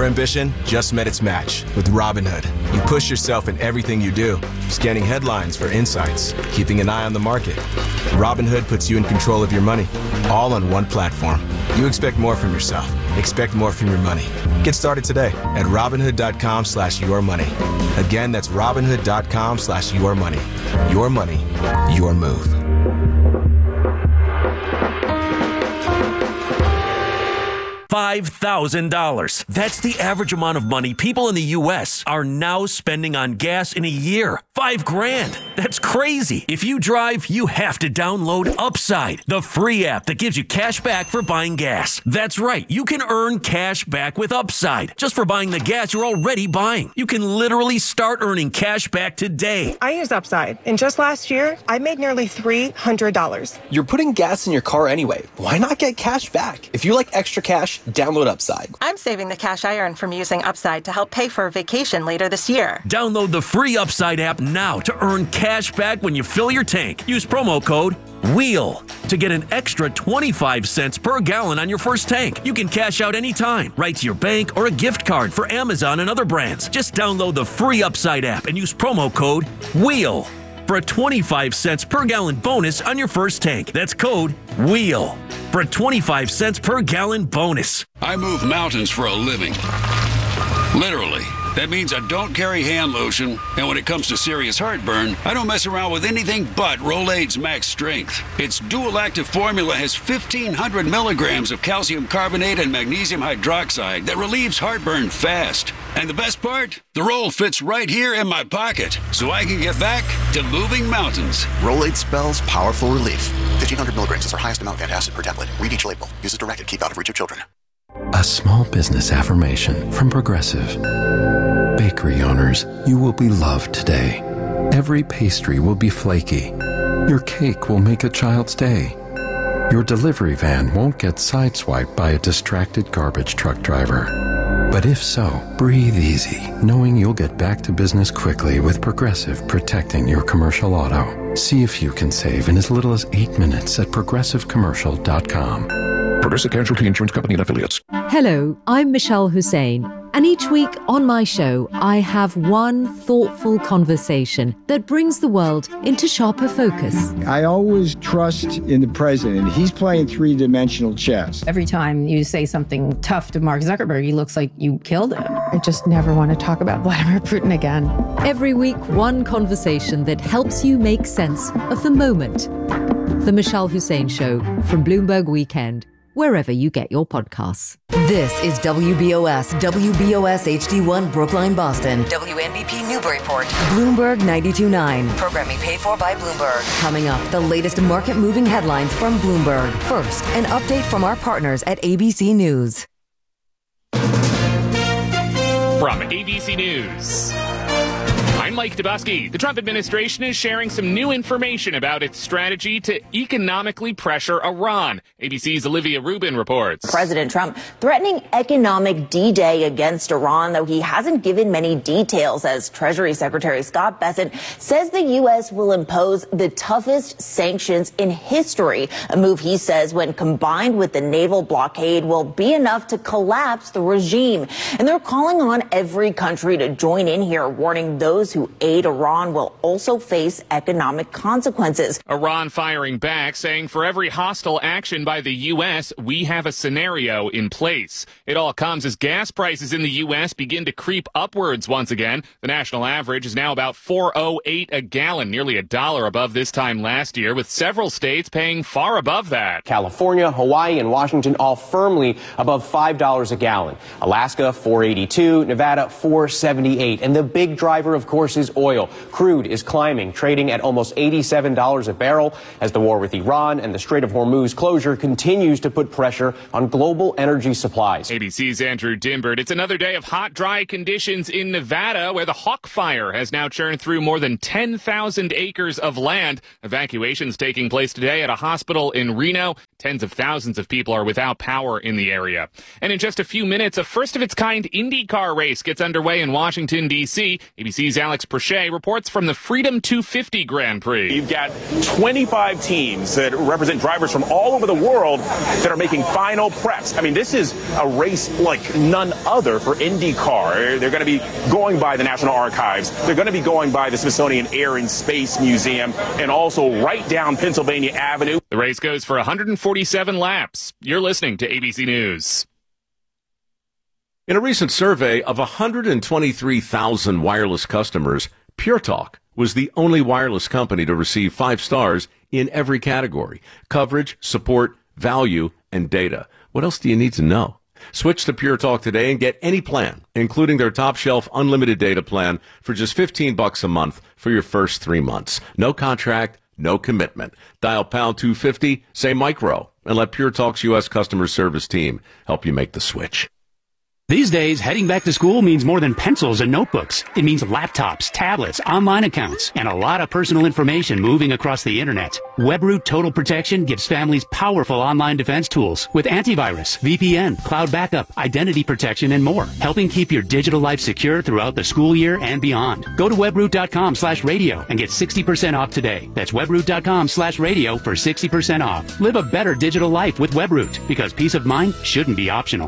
Your ambition just met its match with Robinhood. You push yourself in everything you do, scanning headlines for insights, keeping an eye on the market. Robinhood puts you in control of your money, all on one platform. You expect more from yourself. Expect more from your money. Get started today at Robinhood.com/yourmoney. Again, that's Robinhood.com/yourmoney. Your money, your move. $5,000. That's the average amount of money people in the U.S. are now spending on gas in a year. $5,000. That's crazy. If you drive, you have to download Upside, the free app that gives you cash back for buying gas. That's right. You can earn cash back with Upside just for buying the gas you're already buying. You can literally start earning cash back today. I use Upside, and just last year, I made nearly $300. You're putting gas in your car anyway. Why not get cash back? If you like extra cash, download Upside. I'm saving the cash I earn from using Upside to help pay for a vacation later this year. Download the free Upside app now to earn cash back when you fill your tank. Use promo code WHEEL to get an extra 25 cents per gallon on your first tank. You can cash out anytime, right to your bank or a gift card for Amazon and other brands. Just download the free Upside app and use promo code WHEEL for a 25 cents per gallon bonus on your first tank. That's code WHEEL for a 25 cents per gallon bonus. I move mountains for a living. Literally. That means I don't carry hand lotion, and when it comes to serious heartburn, I don't mess around with anything but Rolaids Max Strength. Its dual active formula has 1,500 milligrams of calcium carbonate and magnesium hydroxide that relieves heartburn fast. And the best part? The roll fits right here in my pocket, so I can get back to moving mountains. Rolaids spells powerful relief. 1,500 milligrams is our highest amount of antacid per tablet. Read each label. Use as directed. Keep out of reach of children. A small business affirmation from Progressive. Bakery owners, you will be loved today. Every pastry will be flaky. Your cake will make a child's day. Your delivery van won't get sideswiped by a distracted garbage truck driver. But if so, breathe easy, knowing you'll get back to business quickly with Progressive protecting your commercial auto. See if you can save in as little as 8 minutes at progressivecommercial.com. Progressive Casualty Insurance Company and Affiliates. Hello, I'm Michelle Hussein, and each week on my show, I have one thoughtful conversation that brings the world into sharper focus. I always trust in the president. He's playing three-dimensional chess. Every time you say something tough to Mark Zuckerberg, he looks like you killed him. I just never want to talk about Vladimir Putin again. Every week, one conversation that helps you make sense of the moment. The Michelle Hussein Show from Bloomberg Weekend, wherever you get your podcasts. This is WBOS HD1 Brookline, Boston. WNBP Newburyport. Bloomberg 92.9. Programming paid for by Bloomberg. Coming up, the latest market-moving headlines from Bloomberg. First, an update from our partners at ABC News. From ABC News, I'm Mike Dubusky. The Trump administration is sharing some new information about its strategy to economically pressure Iran. ABC's Olivia Rubin reports. President Trump threatening economic D-Day against Iran, though he hasn't given many details, as Treasury Secretary Scott Bessent says the U.S. will impose the toughest sanctions in history, a move he says, when combined with the naval blockade, will be enough to collapse the regime. And they're calling on every country to join in here, warning those who aid Iran will also face economic consequences. Iran firing back, saying for every hostile action by the U.S., we have a scenario in place. It all comes as gas prices in the U.S. begin to creep upwards once again. The national average is now about $4.08 a gallon, nearly $1 above this time last year, with several states paying far above that. California, Hawaii, and Washington all firmly above $5 a gallon. Alaska, $4.82, Nevada, $4.78. And the big driver, of course, is oil. Crude is climbing, trading at almost $87 a barrel as the war with Iran and the Strait of Hormuz closure continues to put pressure on global energy supplies. ABC's Andrew Dimbert. It's another day of hot, dry conditions in Nevada, where the Hawk Fire has now churned through more than 10,000 acres of land. Evacuations taking place today at a hospital in Reno. Tens of thousands of people are without power in the area. And in just a few minutes, a first-of-its-kind IndyCar race gets underway in Washington, D.C. ABC's Alex Alex Prochet reports from the Freedom 250 Grand Prix. You've got 25 teams that represent drivers from all over the world that are making final preps. I mean, this is a race like none other for IndyCar. They're going to be going by the National Archives. They're going to be going by the Smithsonian Air and Space Museum and also right down Pennsylvania Avenue. The race goes for 147 laps. You're listening to ABC News. In a recent survey of 123,000 wireless customers, Pure Talk was the only wireless company to receive 5 stars in every category: coverage, support, value, and data. What else do you need to know? Switch to Pure Talk today and get any plan, including their top shelf unlimited data plan, for just $15 a month for your first 3 months. No contract, no commitment. Dial pound 250, say micro, and let Pure Talk's U.S. customer service team help you make the switch. These days, heading back to school means more than pencils and notebooks. It means laptops, tablets, online accounts, and a lot of personal information moving across the internet. WebRoot Total Protection gives families powerful online defense tools with antivirus, VPN, cloud backup, identity protection, and more, helping keep your digital life secure throughout the school year and beyond. Go to webroot.com/radio and get 60% off today. That's webroot.com/radio for 60% off. Live a better digital life with WebRoot, because peace of mind shouldn't be optional.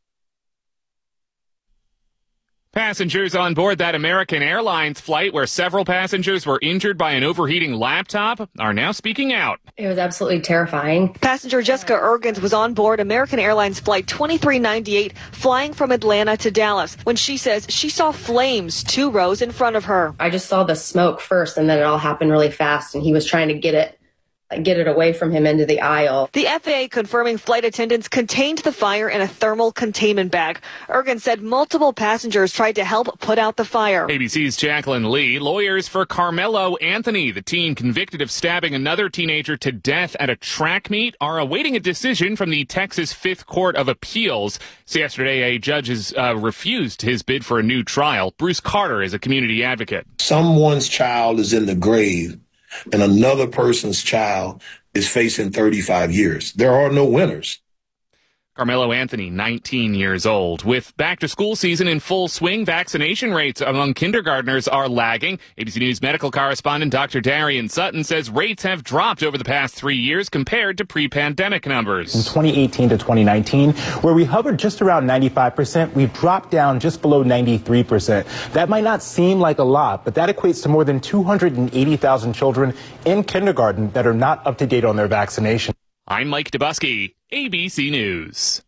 Passengers on board that American Airlines flight where several passengers were injured by an overheating laptop are now speaking out. It was absolutely terrifying. Passenger Jessica Ergens was on board American Airlines Flight 2398 flying from Atlanta to Dallas when she says she saw flames 2 rows in front of her. I just saw the smoke first, and then it all happened really fast, and he was trying to get it away from him into the aisle. The FAA confirming flight attendants contained the fire in a thermal containment bag. Ergen said multiple passengers tried to help put out the fire. ABC's Jacqueline Lee, lawyers for Carmelo Anthony, the teen convicted of stabbing another teenager to death at a track meet, are awaiting a decision from the Texas Fifth Court of Appeals. So yesterday, a judge has refused his bid for a new trial. Bruce Carter is a community advocate. Someone's child is in the grave, and another person's child is facing 35 years. There are no winners. Carmelo Anthony, 19 years old. With back-to-school season in full swing, vaccination rates among kindergartners are lagging. ABC News medical correspondent Dr. Darian Sutton says rates have dropped over the past 3 years compared to pre-pandemic numbers. From 2018 to 2019, where we hovered just around 95%, we've dropped down just below 93%. That might not seem like a lot, but that equates to more than 280,000 children in kindergarten that are not up to date on their vaccination. I'm Mike Dubusky, ABC News.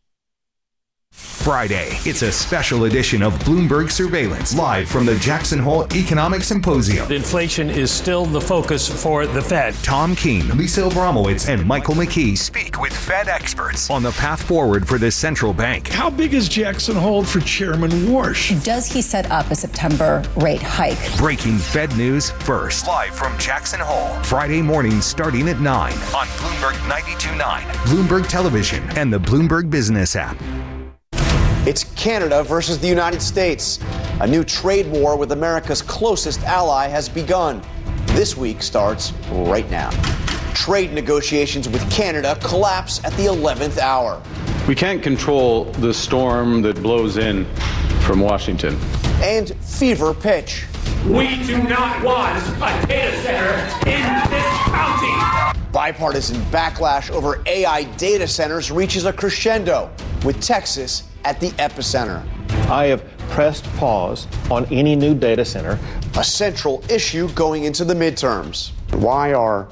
Friday, it's a special edition of Bloomberg Surveillance, live from the Jackson Hole Economic Symposium. Inflation is still the focus for the Fed. Tom Keene, Lisa Abramowitz, and Michael McKee speak with Fed experts on the path forward for the central bank. How big is Jackson Hole for Chairman Warsh? Does he set up a September rate hike? Breaking Fed news first. Live from Jackson Hole. Friday morning starting at 9 on Bloomberg 92.9, Bloomberg Television, and the Bloomberg Business app. It's Canada versus the United States. A new trade war with America's closest ally has begun. This week starts right now. Trade negotiations with Canada collapse at the 11th hour. We can't control the storm that blows in from Washington. And fever pitch. We do not want a data center in this county. Bipartisan backlash over AI data centers reaches a crescendo, with Texas at the epicenter. I have pressed pause on any new data center. A central issue going into the midterms. Why are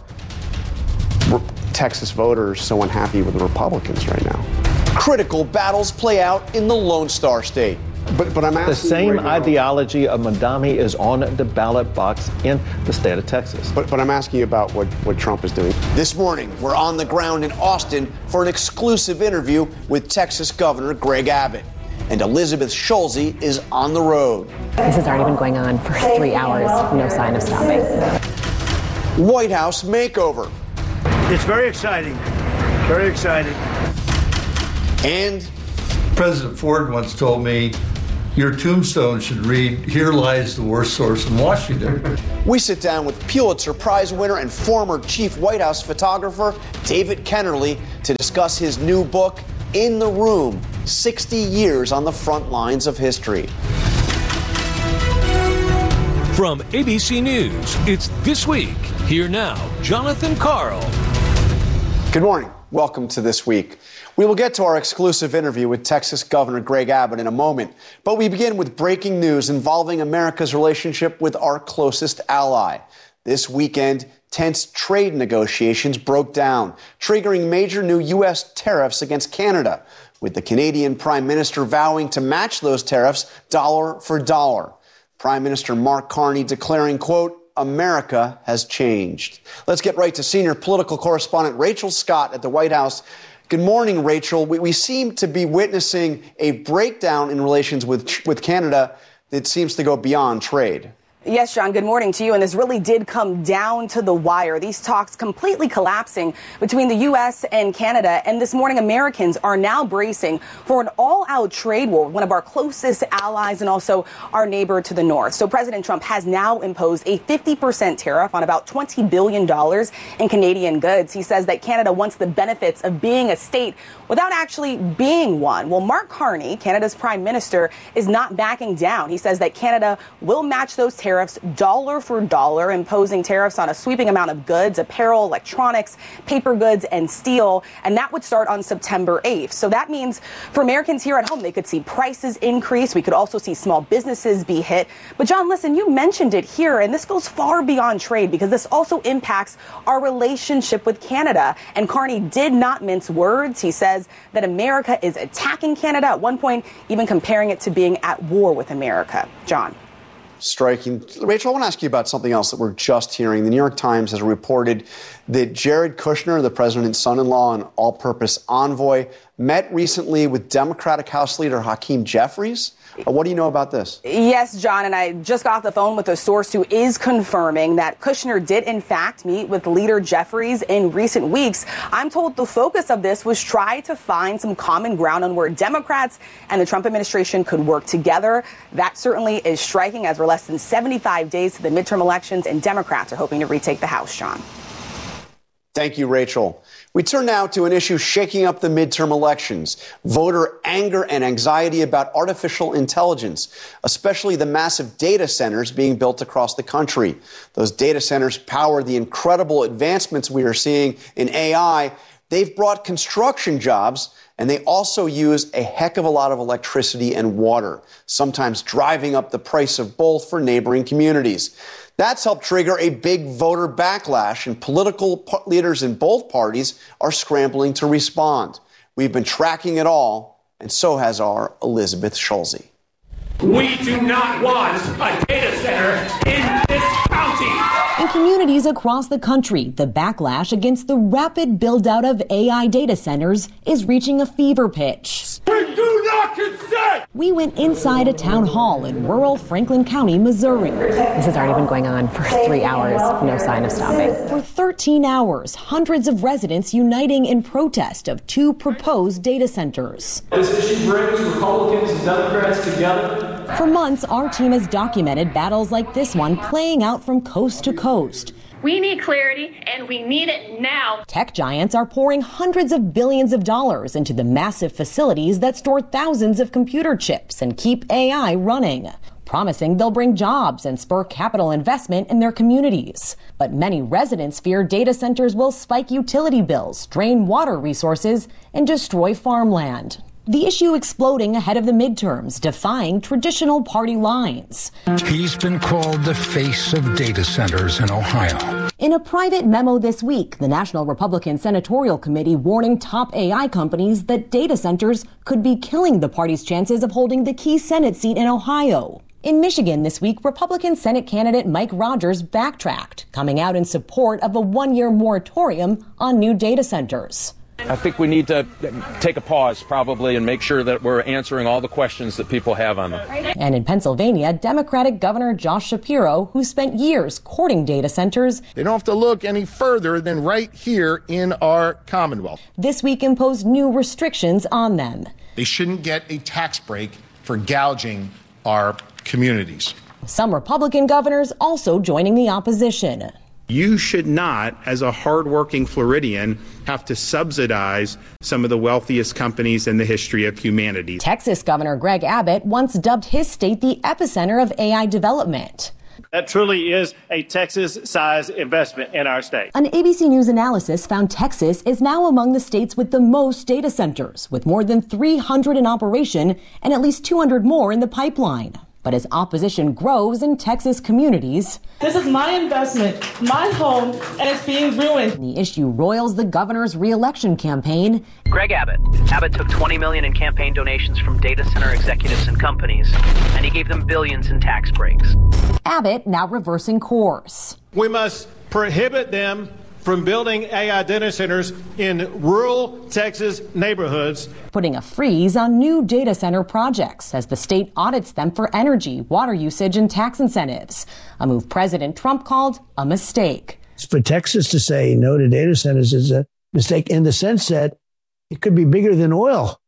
Texas voters so unhappy with the Republicans right now? Critical battles play out in the Lone Star State. But I'm asking the same right now, ideology of Madami is on the ballot box in the state of Texas. But I'm asking you about what Trump is doing. This morning, we're on the ground in Austin for an exclusive interview with Texas Governor Greg Abbott. And Elizabeth Schulze is on the road. This has already been going on for 3 hours. No sign of stopping. White House makeover. It's very exciting. Very exciting. And President Ford once told me, your tombstone should read, "Here lies the worst source in Washington." We sit down with Pulitzer Prize winner and former chief White House photographer David Kennerly to discuss his new book, In the Room, 60 Years on the Front Lines of History. From ABC News, it's This Week. Here now, Jonathan Karl. Good morning. Welcome to This Week. We will get to our exclusive interview with Texas Governor Greg Abbott in a moment, but we begin with breaking news involving America's relationship with our closest ally. This weekend, tense trade negotiations broke down, triggering major new U.S. tariffs against Canada, with the Canadian Prime Minister vowing to match those tariffs dollar for dollar. Prime Minister Mark Carney declaring, quote, America has changed. Let's get right to senior political correspondent Rachel Scott at the White House. Good morning, Rachel. We seem to be witnessing a breakdown in relations with Canada that seems to go beyond trade. Yes, John, good morning to you. And this really did come down to the wire. These talks completely collapsing between the U.S. and Canada. And this morning, Americans are now bracing for an all-out trade war, one of our closest allies and also our neighbor to the north. So President Trump has now imposed a 50% tariff on about $20 billion in Canadian goods. He says that Canada wants the benefits of being a state without actually being one. Well, Mark Carney, Canada's prime minister, is not backing down. He says that Canada will match those tariffs dollar for dollar, imposing tariffs on a sweeping amount of goods, apparel, electronics, paper goods, and steel. And that would start on September 8th. So that means for Americans here at home, they could see prices increase. We could also see small businesses be hit. But John, listen, you mentioned it here, and this goes far beyond trade because this also impacts our relationship with Canada. And Carney did not mince words. He says that America is attacking Canada, at one point even comparing it to being at war with America. John. Striking. Rachel, I want to ask you about something else that we're just hearing. The New York Times has reported that Jared Kushner, the president's son-in-law and all-purpose envoy, met recently with Democratic House Leader Hakeem Jeffries. What do you know about this? Yes, John, and I just got off the phone with a source who is confirming that Kushner did, in fact, meet with Leader Jeffries in recent weeks. I'm told the focus of this was try to find some common ground on where Democrats and the Trump administration could work together. That certainly is striking as we're less than 75 days to the midterm elections, and Democrats are hoping to retake the House, John. Thank you, Rachel. We turn now to an issue shaking up the midterm elections, voter anger and anxiety about artificial intelligence, especially the massive data centers being built across the country. Those data centers power the incredible advancements we are seeing in AI. They've brought construction jobs, and they also use a heck of a lot of electricity and water, sometimes driving up the price of both for neighboring communities. That's helped trigger a big voter backlash, and political leaders in both parties are scrambling to respond. We've been tracking it all, and so has our Elizabeth Schulze. We do not want a data center in this county. In communities across the country, the backlash against the rapid build-out of AI data centers is reaching a fever pitch. We do not consent! We went inside a town hall in rural Franklin County, Missouri. This has already been going on for 3 hours, no sign of stopping. For 13 hours, hundreds of residents uniting in protest of 2 proposed data centers. This issue brings Republicans and Democrats together. For months, our team has documented battles like this one playing out from coast to coast. We need clarity, and we need it now. Tech giants are pouring hundreds of billions of dollars into the massive facilities that store thousands of computer chips and keep AI running, promising they'll bring jobs and spur capital investment in their communities. But many residents fear data centers will spike utility bills, drain water resources, and destroy farmland. The issue exploding ahead of the midterms, defying traditional party lines. He's been called the face of data centers in Ohio. In a private memo this week, the National Republican Senatorial Committee warning top AI companies that data centers could be killing the party's chances of holding the key Senate seat in Ohio. In Michigan this week, Republican Senate candidate Mike Rogers backtracked, coming out in support of a 1-year moratorium on new data centers. I think we need to take a pause probably and make sure that we're answering all the questions that people have on them. And in Pennsylvania, Democratic Governor Josh Shapiro, who spent years courting data centers, they don't have to look any further than right here in our Commonwealth. This week imposed new restrictions on them. They shouldn't get a tax break for gouging our communities. Some Republican governors also joining the opposition. You should not, as a hardworking Floridian, have to subsidize some of the wealthiest companies in the history of humanity. Texas Governor Greg Abbott once dubbed his state the epicenter of AI development. That truly is a Texas-sized investment in our state. An ABC News analysis found Texas is now among the states with the most data centers, with more than 300 in operation and at least 200 more in the pipeline. But as opposition grows in Texas communities, this is my investment, my home, and it's being ruined. The issue roils the governor's re-election campaign. Greg Abbott. Abbott took $20 million in campaign donations from data center executives and companies, and he gave them billions in tax breaks. Abbott now reversing course. We must prohibit them from building AI data centers in rural Texas neighborhoods, putting a freeze on new data center projects as the state audits them for energy, water usage, and tax incentives, a move President Trump called a mistake. For Texas to say no to data centers is a mistake in the sense that it could be bigger than oil.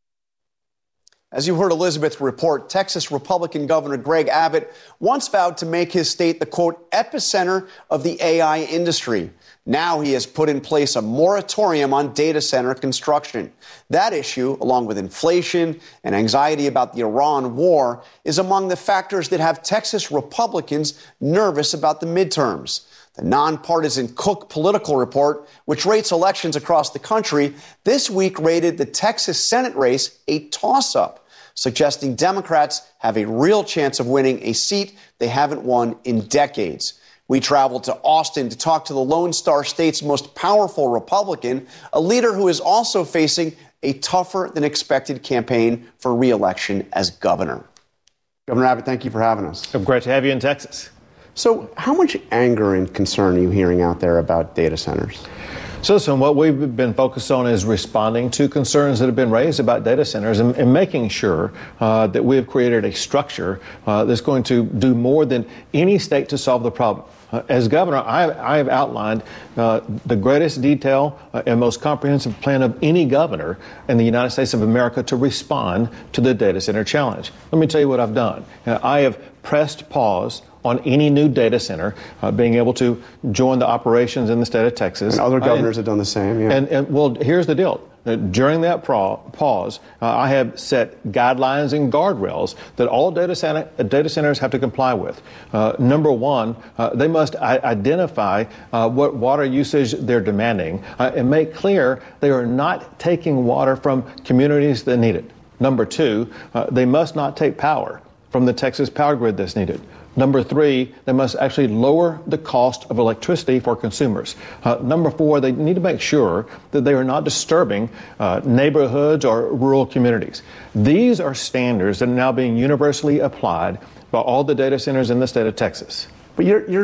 As you heard Elizabeth report, Texas Republican Governor Greg Abbott once vowed to make his state the, quote, epicenter of the AI industry. Now he has put in place a moratorium on data center construction. That issue, along with inflation and anxiety about the Iran war, is among the factors that have Texas Republicans nervous about the midterms. The nonpartisan Cook Political Report, which rates elections across the country, this week rated the Texas Senate race a toss-up, suggesting Democrats have a real chance of winning a seat they haven't won in decades. We traveled to Austin to talk to the Lone Star State's most powerful Republican, a leader who is also facing a tougher than expected campaign for re-election as governor. Governor Abbott, thank you for having us. Great to have you in Texas. So how much anger and concern are you hearing out there about data centers? So listen, what we've been focused on is responding to concerns that have been raised about data centers and making sure that we have created a structure that's going to do more than any state to solve the problem. As governor, I have outlined the greatest detail and most comprehensive plan of any governor in the United States of America to respond to the data center challenge. Let me tell you what I've done. I have pressed pause on any new data center being able to join the operations in the state of Texas. And other governors have done the same, yeah. And well, here's the deal. During that pause, I have set guidelines and guardrails that all data centers have to comply with. Number one, they must identify what water usage they're demanding and make clear they are not taking water from communities that need it. Number two, they must not take power from the Texas power grid that's needed. Number three, they must actually lower the cost of electricity for consumers. Number four, they need to make sure that they are not disturbing neighborhoods or rural communities. These are standards that are now being universally applied by all the data centers in the state of Texas. But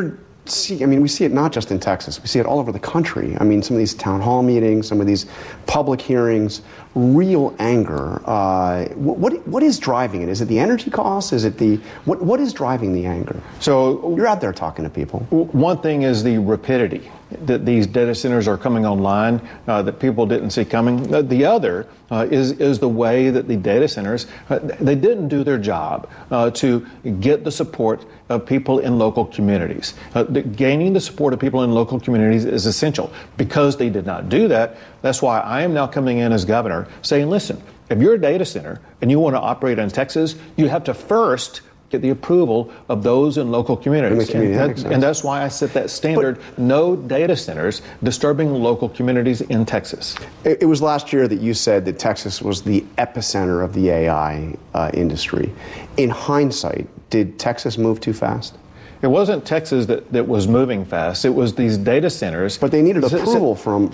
we see it not just in Texas. We see it all over the country. I mean, some of these town hall meetings, some of these public hearings, real anger. What is driving it? Is it the energy costs? Is it what is driving the anger? So you're out there talking to people. One thing is the rapidity that these data centers are coming online that people didn't see coming. The other is the way that the data centers, they didn't do their job to get the support of people in local communities. Gaining the support of people in local communities is essential. Because they did not do that, that's why I am now coming in as governor saying, listen, if you're a data center and you want to operate in Texas, you have to first get the approval of those in local communities. And that's why I set that standard, no data centers disturbing local communities in Texas. It was last year that you said that Texas was the epicenter of the AI industry. In hindsight, did Texas move too fast? It wasn't Texas that was moving fast. It was these data centers. But they needed approval from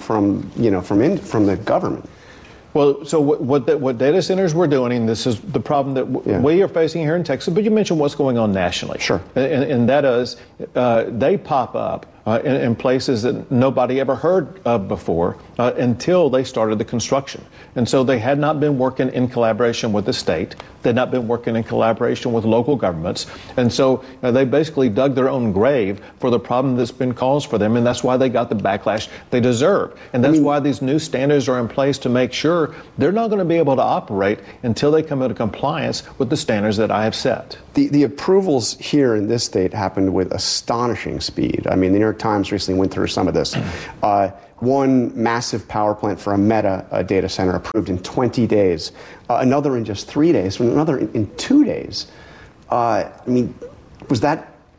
the government. Well, so what data centers were doing, and this is the problem that we are facing here in Texas, but you mentioned what's going on nationally. Sure. And that is, they pop up in places that nobody ever heard of before until they started the construction. And so they had not been working in collaboration with the state. They'd not been working in collaboration with local governments. And so they basically dug their own grave for the problem that's been caused for them. And that's why they got the backlash they deserve. And that's why these new standards are in place to make sure they're not going to be able to operate until they come into compliance with the standards that I have set. The approvals here in this state happened with astonishing speed. I mean, the New York Times recently went through some of this. One massive power plant for a Meta data center approved in 20 days, another in just 3 days, another in 2 days. I mean, was that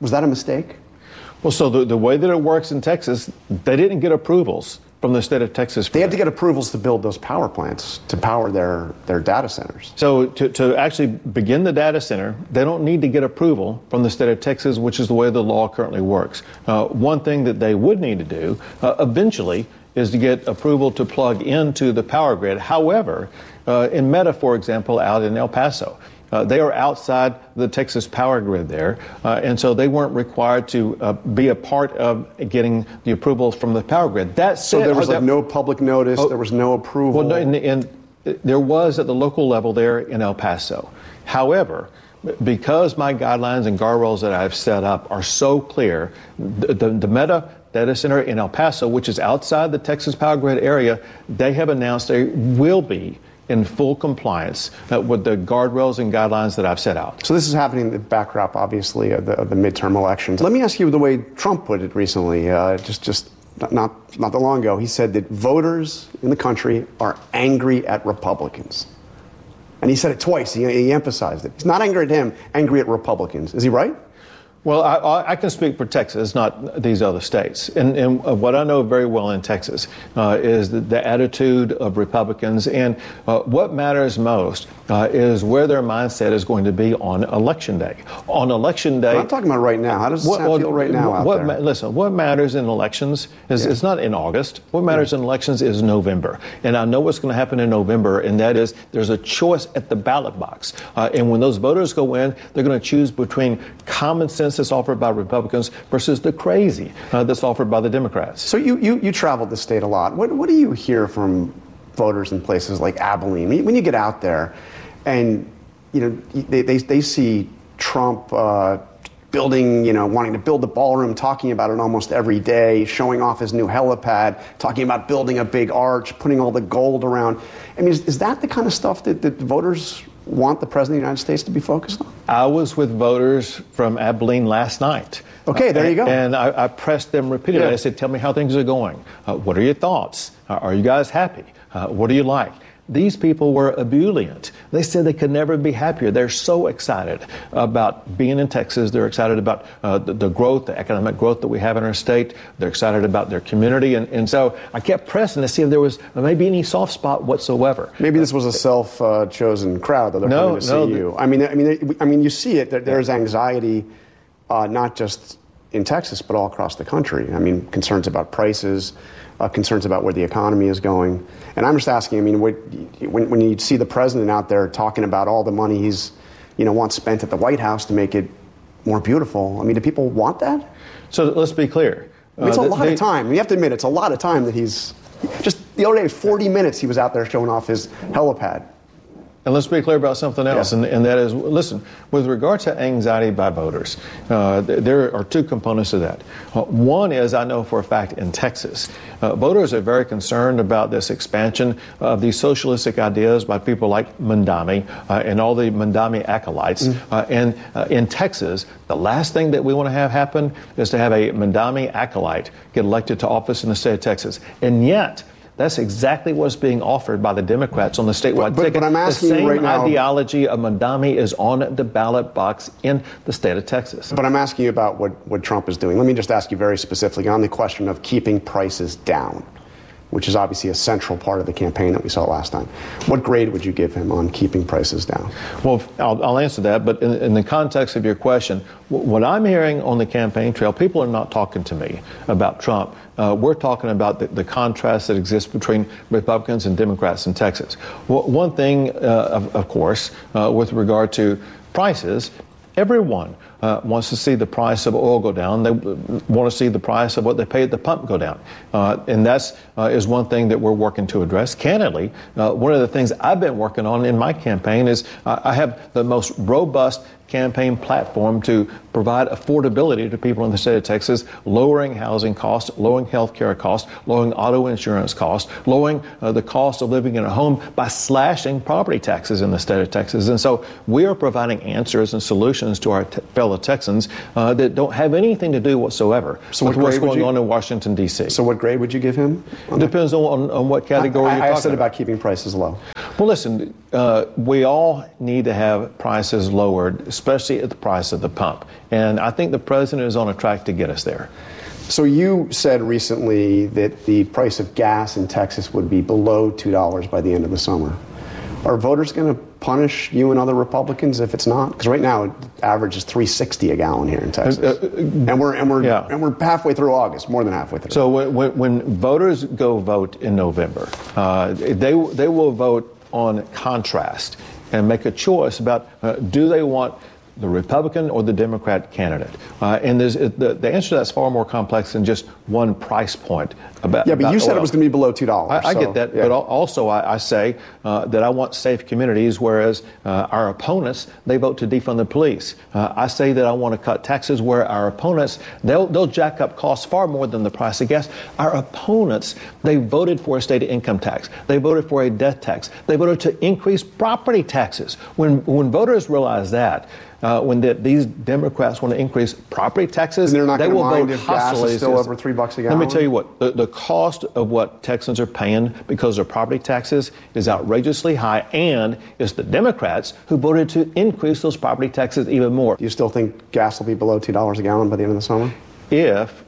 Was that a mistake? Well, so the way that it works in Texas, they didn't get approvals from the state of Texas. They had to get approvals to build those power plants to power their data centers. So to actually begin the data center, they don't need to get approval from the state of Texas, which is the way the law currently works. One thing that they would need to do eventually is to get approval to plug into the power grid. However, in Meta, for example, out in El Paso, they are outside the Texas power grid there, and so they weren't required to be a part of getting the approvals from the power grid. That said, so there was no public notice, there was no approval? Well, no, and there was at the local level there in El Paso. However, because my guidelines and guardrails that I've set up are so clear, the Meta data center in El Paso, which is outside the Texas power grid area, they have announced they will be in full compliance with the guardrails and guidelines that I've set out. So this is happening in the backdrop, obviously, of the midterm elections. Let me ask you the way Trump put it recently, just not that long ago. He said that voters in the country are angry at Republicans. And he said it twice. He emphasized it. He's not angry at him, angry at Republicans. Is he right? Well, I can speak for Texas, not these other states. And what I know very well in Texas is the attitude of Republicans. And what matters most is where their mindset is going to be on Election Day. On Election Day... I'm talking about right now. How does it feel right now out there? Listen, what matters in elections is it's not in August. What matters in elections is November. And I know what's going to happen in November, and that is there's a choice at the ballot box. And when those voters go in, they're going to choose between common sense that's offered by Republicans versus the crazy that's offered by the Democrats. So you traveled the state a lot. What do you hear from voters in places like Abilene when you get out there, and they see Trump building, wanting to build the ballroom, talking about it almost every day, showing off his new helipad, talking about building a big arch, putting all the gold around. I mean, is that the kind of stuff that voters want the President of the United States to be focused on? I was with voters from Abilene last night. Okay, there you go. And I pressed them repeatedly. I said, tell me how things are going. What are your thoughts? Are you guys happy? What do you like? These people were ebullient. They said they could never be happier. They're so excited about being in Texas. They're excited about the growth, the economic growth that we have in our state. They're excited about their community. And so I kept pressing to see if there was maybe any soft spot whatsoever. Maybe this was a self-chosen crowd that they're coming to see you. I mean, you see it. There's anxiety, not just in Texas, but all across the country. I mean, concerns about prices, concerns about where the economy is going. And I'm just asking, I mean, when you see the president out there talking about all the money he's, wants spent at the White House to make it more beautiful, I mean, do people want that? So let's be clear. I mean, it's a lot of time. You have to admit, it's a lot of time that he's just the other day, 40 minutes he was out there showing off his helipad. And let's be clear about something else, and that is, listen, with regard to anxiety by voters, there are two components to that. One is, I know for a fact in Texas, voters are very concerned about this expansion of these socialistic ideas by people like Mamdani and all the Mamdani acolytes. And in Texas, the last thing that we want to have happen is to have a Mamdani acolyte get elected to office in the state of Texas. And yet, that's exactly what's being offered by the Democrats on the statewide ticket. But I'm asking the same you right now, ideology of Mamdani is on the ballot box in the state of Texas. But I'm asking you about what Trump is doing. Let me just ask you very specifically on the question of keeping prices down, which is obviously a central part of the campaign that we saw last time. What grade would you give him on keeping prices down? Well, I'll answer that, but in the context of your question, what I'm hearing on the campaign trail, people are not talking to me about Trump. We're talking about the contrast that exists between Republicans and Democrats in Texas. Well, one thing, of course, with regard to prices, everyone wants to see the price of oil go down. They want to see the price of what they pay at the pump go down. And that's is one thing that we're working to address. Candidly, one of the things I've been working on in my campaign is I have the most robust campaign platform to provide affordability to people in the state of Texas, lowering housing costs, lowering health care costs, lowering auto insurance costs, lowering the cost of living in a home by slashing property taxes in the state of Texas. And so we are providing answers and solutions solutions to our fellow Texans that don't have anything to do whatsoever with what's going on in Washington, D.C. So what grade would you give him? Depends on what category you're talking I said about keeping prices low. Well, listen, we all need to have prices lowered, especially at the price of the pump. And I think the president is on a track to get us there. So you said recently that the price of gas in Texas would be below $2 by the end of the summer. Are voters going to punish you and other Republicans if it's not? Because right now it averages $3.60 a gallon here in Texas, and we're halfway through August, more than halfway through. So when voters go vote in November, they will vote on contrast and make a choice about do they want the Republican or the Democrat candidate. And the answer to that's far more complex than just one price point. But you said it was going to be below $2. I get that, but also I say that I want safe communities, whereas our opponents, they vote to defund the police. I say that I want to cut taxes, where our opponents, they'll jack up costs far more than the price of gas. Our opponents, they voted for a state income tax. They voted for a death tax. They voted to increase property taxes. When voters realize that, when these Democrats want to increase property taxes, and they're not they going to will mind vote if gas is still over $3 a gallon. Let me tell you what, the cost of what Texans are paying because of property taxes is outrageously high, and it's the Democrats who voted to increase those property taxes even more. Do you still think gas will be below $2 a gallon by the end of the summer? If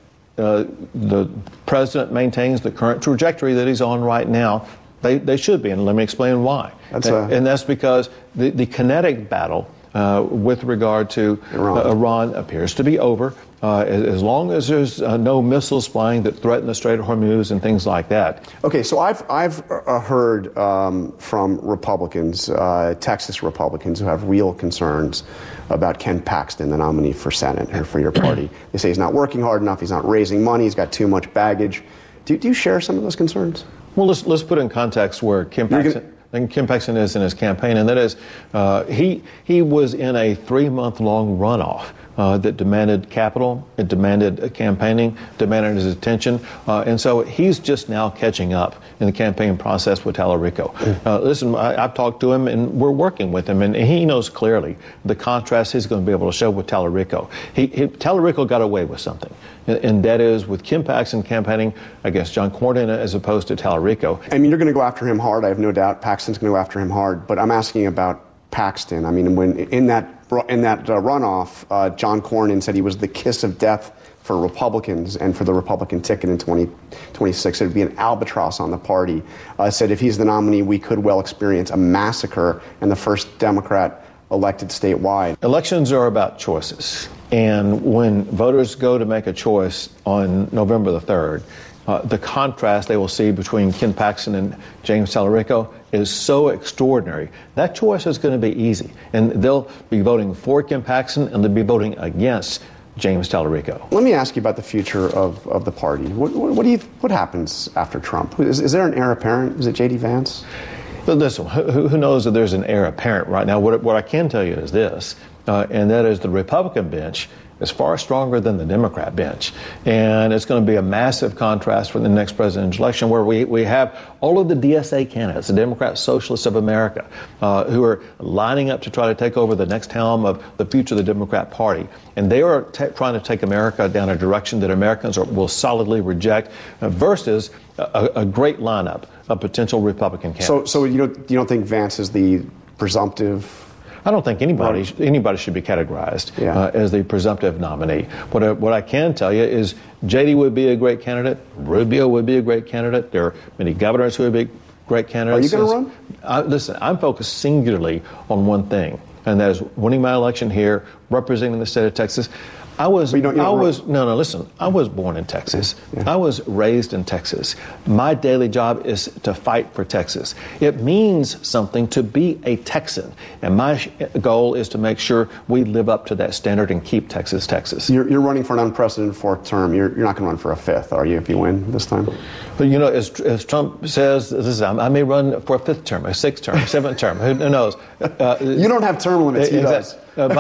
the president maintains the current trajectory that he's on right now, they should be, and let me explain why. And that's because the kinetic battle with regard to Iran appears to be over. As long as there's no missiles flying that threaten the Strait of Hormuz and things like that. Okay, so I've heard from Republicans, Texas Republicans, who have real concerns about Ken Paxton, the nominee for Senate or for your party. They say he's not working hard enough, he's not raising money, he's got too much baggage. Do you share some of those concerns? Well, let's put in context where Ken Paxton is in his campaign, and that is he was in a 3-month-long runoff that demanded capital, it demanded campaigning, demanded his attention, and so he's just now catching up in the campaign process with Tallarico. Listen, I've talked to him, and we're working with him, and he knows clearly the contrast he's going to be able to show with Tallarico. Tallarico got away with something, and that is with Ken Paxton campaigning against John Cornyn as opposed to Tallarico. I mean, you're going to go after him hard, I have no doubt. Paxton's going to go after him hard, but I'm asking about Paxton. I mean, when in that runoff, John Cornyn said he was the kiss of death for Republicans and for the Republican ticket in 2026. It would be an albatross on the party. Said if he's the nominee, we could well experience a massacre and the first Democrat elected statewide. Elections are about choices. And when voters go to make a choice on November the 3rd, the contrast they will see between Ken Paxton and James Tallarico is so extraordinary. That choice is going to be easy. And they'll be voting for Ken Paxton, and they'll be voting against James Tallarico. Let me ask you about the future of the party. What happens after Trump? Is there an heir apparent? Is it J.D. Vance? But listen, who knows that there's an heir apparent right now? What I can tell you is this, and that is the Republican bench is far stronger than the Democrat bench. And it's going to be a massive contrast for the next presidential election, where we have all of the DSA candidates, the Democrat Socialists of America, who are lining up to try to take over the next helm of the future of the Democrat Party. And they are trying to take America down a direction that Americans will solidly reject, versus a great lineup of potential Republican candidates. So you don't think Vance is the presumptive? I don't think anybody should be categorized as the presumptive nominee. What I can tell you is J.D. would be a great candidate. Rubio would be a great candidate. There are many governors who would be great candidates. Are you going to run? Listen, I'm focused singularly on one thing, and that is winning my election here, representing the state of Texas. I was born in Texas. Yeah. I was raised in Texas. My daily job is to fight for Texas. It means something to be a Texan, and my goal is to make sure we live up to that standard and keep Texas, Texas. You're running for an unprecedented 4th term. You're not going to run for a 5th, are you, if you win this time? But as Trump says, I may run for a 5th term, a 6th term, a 7th term. Who knows? You don't have term limits. He does.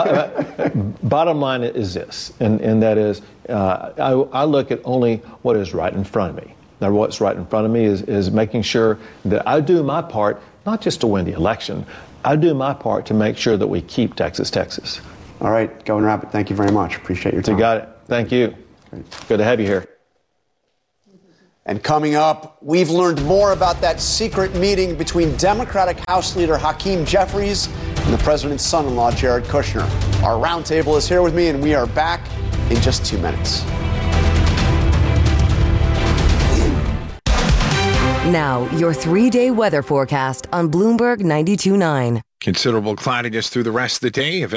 Bottom line is this, and that is, I look at only what is right in front of me. Now, what's right in front of me is making sure that I do my part, not just to win the election, I do my part to make sure that we keep Texas, Texas. All right, Governor Abbott, thank you very much. Appreciate your time. You got it. Thank you. Good to have you here. And coming up, we've learned more about that secret meeting between Democratic House Leader Hakeem Jeffries and the president's son-in-law, Jared Kushner. Our roundtable is here with me, and we are back in just 2 minutes. Now, your 3-day weather forecast on Bloomberg 92.9. Considerable cloudiness through the rest of the day.